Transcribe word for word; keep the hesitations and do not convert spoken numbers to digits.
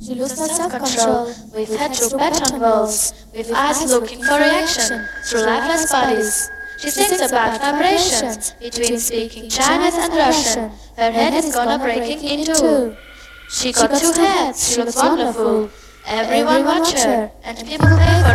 She loses self-control with head through beton walls, with eyes looking for reaction through lifeless bodies. She sings about vibrations between speaking Chinese and Russian. Her head is gonna breaking in two. She got two heads, she looks wonderful. Everyone watch her, and people pay for